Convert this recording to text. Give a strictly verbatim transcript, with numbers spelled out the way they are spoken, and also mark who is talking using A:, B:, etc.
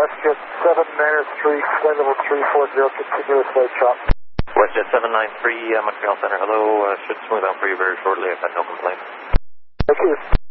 A: WestJet seven nine three, flight level three four zero, continuous light chop.
B: WestJet seven nine three, uh, Montreal Center, hello, uh, should smooth out for you very shortly, I've had no complaints.
A: Thank you.